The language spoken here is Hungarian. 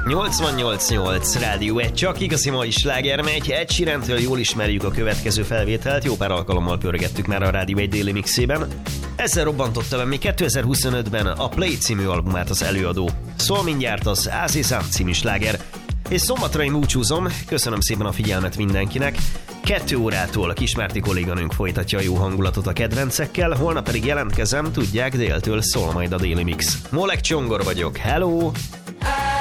88.8 Rádió 1, csak igazi mai sláger megy. Ed Sheerantől jól ismerjük a következő felvételt, jó pár alkalommal pörgettük már a Rádió 1 déli mixében. Ezzel robbantotta be még 2025-ben a Play című albumát az előadó. Szól mindjárt az Aziza című sláger. És szombatra én búcsúzom, köszönöm szépen a figyelmet mindenkinek. 2 órától Kismárti kolléganőnk folytatja a jó hangulatot a kedvencekkel, holnap pedig jelentkezem, tudják, déltől szól majd a déli mix. Molek Csongor vagyok, hello!